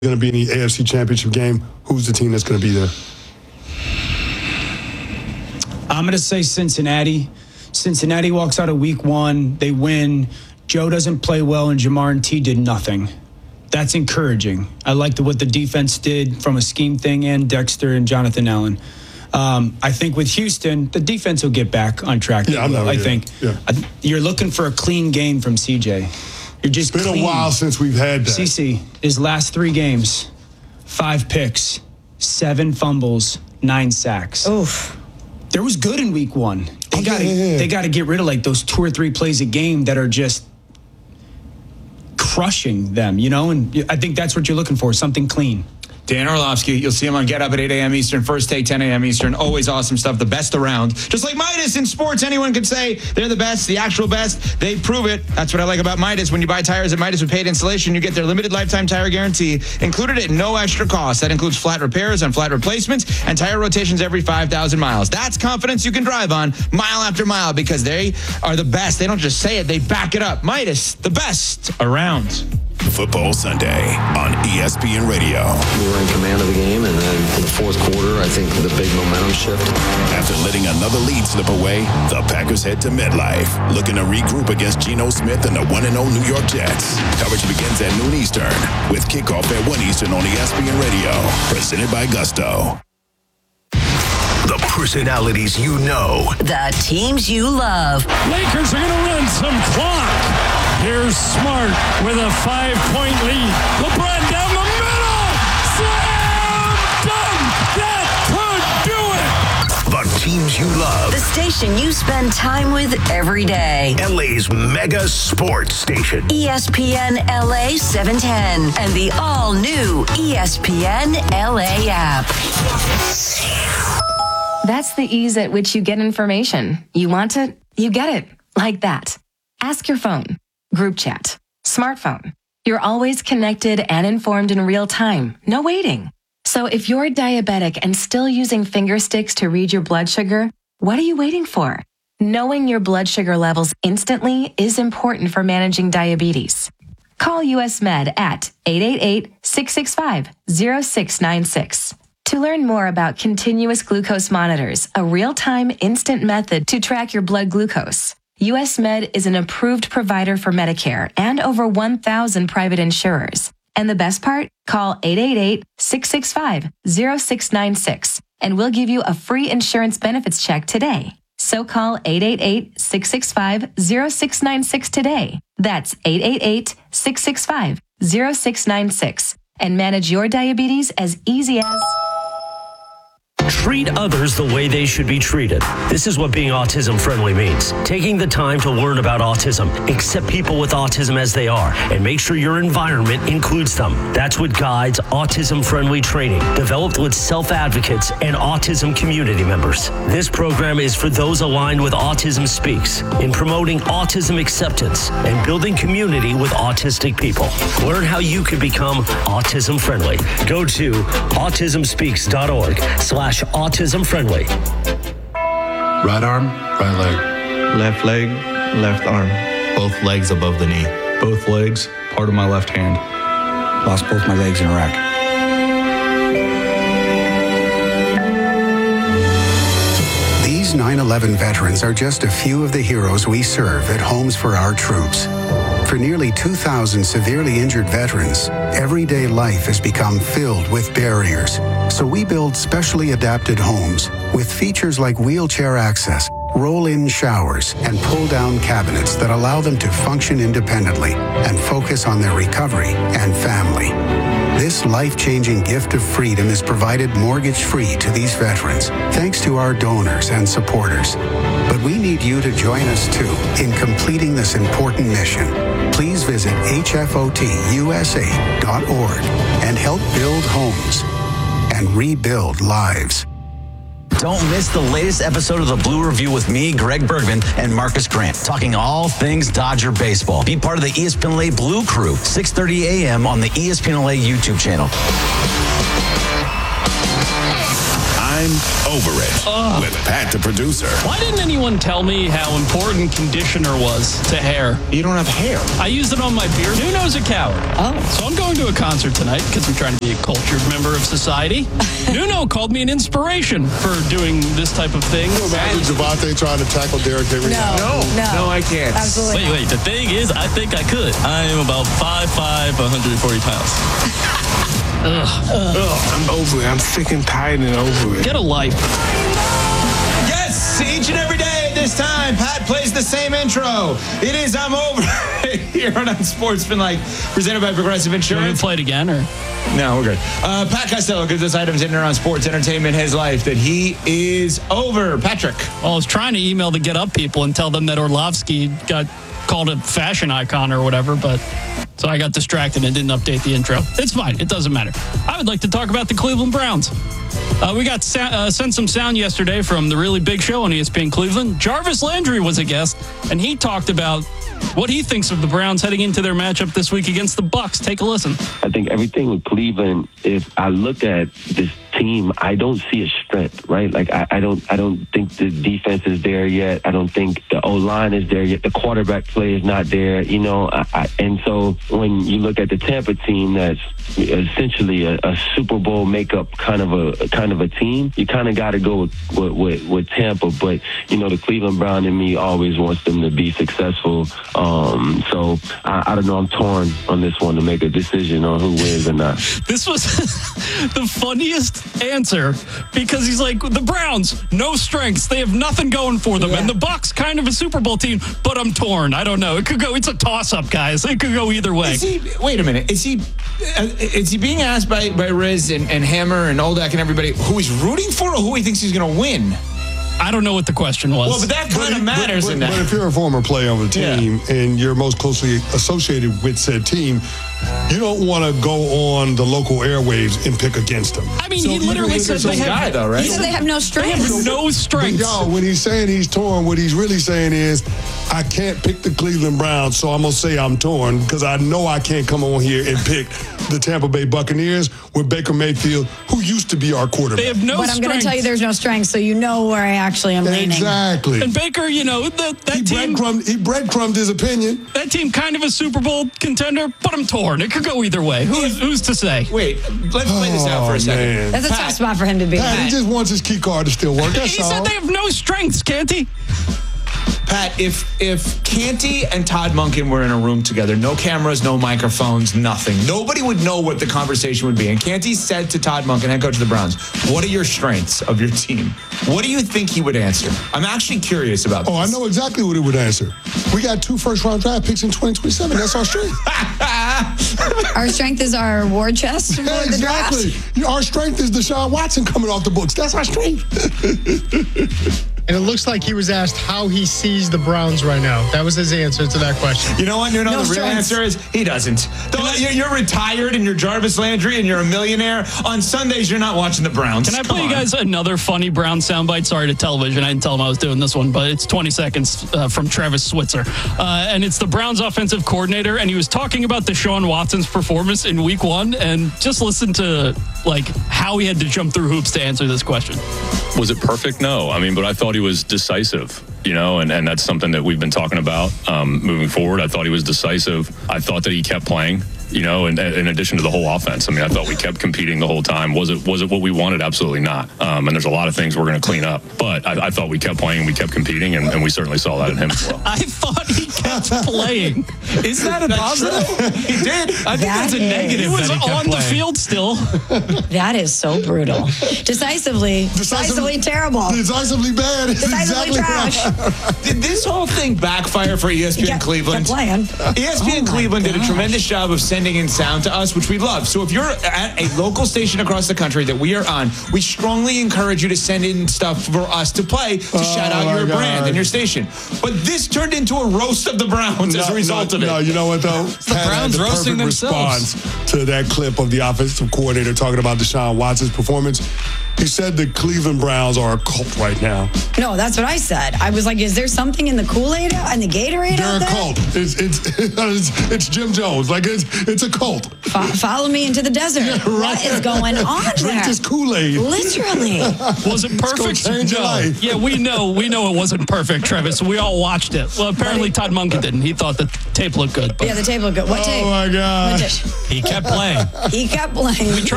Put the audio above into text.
going to be in the AFC Championship game, who's the team that's going to be there? I'm going to say Cincinnati. Cincinnati walks out of week 1. They win. Joe doesn't play well, and Jamar and T did nothing. That's encouraging. I liked what the defense did from a scheme thing, and Dexter and Jonathan Allen. I think with Houston, the defense will get back on track. Yeah, I think. Yeah. You're looking for a clean game from CJ. You're just It's been a while since we've had that. CC, his last 3 games, 5 picks, 7 fumbles, 9 sacks. Oof. There was good in week 1. They got to get rid of like those 2 or 3 plays a game that are just crushing them, and I think that's what you're looking for, something clean. Dan Orlovsky, you'll see him on Get Up at 8 a.m. Eastern, First Take, 10 a.m. Eastern. Always awesome stuff, the best around. Just like Midas in sports, anyone could say they're the best, the actual best. They prove it. That's what I like about Midas. When you buy tires at Midas with paid installation, you get their limited lifetime tire guarantee included at no extra cost. That includes flat repairs and flat replacements and tire rotations every 5,000 miles. That's confidence you can drive on mile after mile because they are the best. They don't just say it, they back it up. Midas, the best around. Football Sunday on ESPN Radio. We were in command of the game, and then in the fourth quarter, I think the big momentum shift. After letting another lead slip away, the Packers head to MetLife, looking to regroup against Geno Smith and the 1-0 New York Jets. Coverage begins at noon Eastern, with kickoff at 1 Eastern on ESPN Radio, presented by Gusto. The personalities you know. The teams you love. Lakers are going to run some clock. Here's Smart with a 5-point lead. LeBron down the middle. Slam dunk. That could do it. The teams you love. The station you spend time with every day. LA's mega sports station. ESPN LA 710 and the all-new ESPN LA app. That's the ease at which you get information. You want it, you get it. Like that. Ask your phone. Group chat. Smartphone. You're always connected and informed in real time. No waiting. So if you're diabetic and still using finger sticks to read your blood sugar, what are you waiting for? Knowing your blood sugar levels instantly is important for managing diabetes. Call US Med at 888-665-0696. To learn more about continuous glucose monitors, a real-time instant method to track your blood glucose, US Med is an approved provider for Medicare and over 1,000 private insurers. And the best part? Call 888-665-0696 and we'll give you a free insurance benefits check today. So call 888-665-0696 today. That's 888-665-0696 and manage your diabetes as easy as... Treat others the way they should be treated. This is what being autism-friendly means. Taking the time to learn about autism, accept people with autism as they are, and make sure your environment includes them. That's what guides autism-friendly training, developed with self-advocates and autism community members. This program is for those aligned with Autism Speaks in promoting autism acceptance and building community with autistic people. Learn how you can become autism-friendly. Go to autismspeaks.org/autism friendly. Right arm, right leg. Left leg, left arm. Both legs above the knee. Both legs, part of my left hand. Lost both my legs in Iraq. These 9/11 veterans are just a few of the heroes we serve at Homes for Our Troops. For nearly 2,000 severely injured veterans, everyday life has become filled with barriers. So we build specially adapted homes with features like wheelchair access, roll-in showers, and pull-down cabinets that allow them to function independently and focus on their recovery and family. This life-changing gift of freedom is provided mortgage-free to these veterans, thanks to our donors and supporters. But we need you to join us, too, in completing this important mission. Please visit hfotusa.org and help build homes and rebuild lives. Don't miss the latest episode of The Blue Review with me, Greg Bergman, and Marcus Grant, talking all things Dodger baseball. Be part of the ESPN LA Blue Crew, 6:30 a.m. on the ESPN LA YouTube channel. I'm Over It with Pat the producer. Why didn't anyone tell me how important conditioner was to hair? You don't have hair. I use it on my beard. Nuno's a coward. Oh. So I'm going to a concert tonight because I'm trying to be a cultured member of society. Nuno called me an inspiration for doing this type of thing. Imagine Javante trying to tackle Derrick Henry. No, I can't. Absolutely. Wait. The thing is, I think I could. I am about 5'5", 140 pounds. I'm over it. I'm sick and tired and over it. Get a life. Yes, each and every day at this time, Pat plays the same intro. It is I'm Over It here on Sportsmanlike, presented by Progressive You Insurance. want me to play it again, or? No, we're good. Pat Costello gives us items in and around sports, entertainment, his life that he is over. Patrick. Well, I was trying to email the Get Up people and tell them that Orlovsky got called a fashion icon or whatever, but so I got distracted and didn't update the intro. It's fine. It doesn't matter. I would like to talk about the Cleveland Browns. We got sent some sound yesterday from the Really Big Show on ESPN Cleveland. Jarvis Landry was a guest, and he talked about what he thinks of the Browns heading into their matchup this week against the Bucs. Take a listen. I think everything with Cleveland, if I look at this team, I don't see a strength, right? Like I don't think the defense is there yet. I don't think the O-line is there yet. The quarterback play is not there, you know. And so when you look at the Tampa team, that's essentially a Super Bowl makeup kind of a team. You kind of got to go with Tampa, but you know the Cleveland Brown in me always wants them to be successful. So I don't know. I'm torn on this one to make a decision on who wins or not. This was the funniest answer because he's like, the Browns, no strengths. They have nothing going for them. And the Bucs, kind of a Super Bowl team, but I'm torn. I don't know. It could go. It's a toss-up, guys. It could go either way. Wait a minute. Is he being asked by Riz and Hammer and Oldak and everybody who he's rooting for or who he thinks he's going to win? I don't know what the question was. Well, but that kind of matters in that. But if you're a former player on the team and you're most closely associated with said team, you don't want to go on the local airwaves and pick against them. I mean, he literally said they have, He said they have no strength. They have no strength. But y'all, when he's saying he's torn, what he's really saying is, I can't pick the Cleveland Browns, so I'm going to say I'm torn because I know I can't come on here and pick the Tampa Bay Buccaneers with Baker Mayfield, who used to be our quarterback. They have no But I'm going to tell you there's no strength, so you know where I actually am leaning. Exactly. And Baker, you know, that team... He breadcrumbed his opinion. That team kind of a Super Bowl contender, but I'm torn. It could go either way. Who's to say? Wait, let's play this out for a second. Man. That's a tough spot for him to be in. Pat, he just wants his key card to still work. That's He all. said they have no strengths, can't he? Pat, if Canty and Todd Monken were in a room together, no cameras, no microphones, nothing, nobody would know what the conversation would be. And Canty said to Todd Monken, head coach of the Browns, what are your strengths of your team? What do you think he would answer? I'm actually curious about this. Oh, I know exactly what he would answer. We got 2 first-round draft picks in 2027. That's our strength. Our strength is our war chest for the draft. Exactly. Our strength is Deshaun Watson coming off the books. That's our strength. And it looks like he was asked how he sees the Browns right now. That was his answer to that question. You know what? You know the real answer is he doesn't. You're retired and you're Jarvis Landry and you're a millionaire. On Sundays, you're not watching the Browns. Can I play you guys another funny Brown soundbite? Sorry to television. I didn't tell him I was doing this one, but it's 20 seconds from Travis Switzer. And it's the Browns offensive coordinator, and he was talking about Deshaun Watson's performance in week 1, and just listen to like how he had to jump through hoops to answer this question. Was it perfect? No. I mean, but I thought he was decisive, you know, and that's something that we've been talking about moving forward. I thought he was decisive. I thought that he kept playing, you know, and in addition to the whole offense. I mean, I thought we kept competing the whole time. Was it what we wanted? Absolutely not. And there's a lot of things we're going to clean up. But I thought we kept playing and we kept competing, and we certainly saw that in him as well. I thought he kept playing. Is that a positive? He did. I think that's a negative. He was on the field still. That is so brutal. Decisively terrible. Decisively bad. Decisively trash. Did this whole thing backfire for ESPN Cleveland? ESPN Cleveland did a tremendous job of sending in sound to us, which we love. So if you're at a local station across the country that we are on, we strongly encourage you to send in stuff for us to play to shout out your brand and your station. But this turned into a roast of the Browns as a result of it. No, you know what, though? The Browns roasting themselves. Response to that clip of the offensive coordinator talking about Deshaun Watson's performance. He said the Cleveland Browns are a cult right now. No, that's what I said. I was like, is there something in the Kool-Aid and the Gatorade They're out a there? cult. It's Jim Jones. Like it's It's a cult. Follow me into the desert. Yeah, right. What is going on Drink there? this Kool-Aid. Literally. Was it perfect? Change your life. Yeah, we know it wasn't perfect, Travis. We all watched it. Well, apparently Todd Monken didn't. He thought the tape looked good. But Yeah, the tape looked good. What tape? Oh, my God. What tape? he kept playing. He kept playing.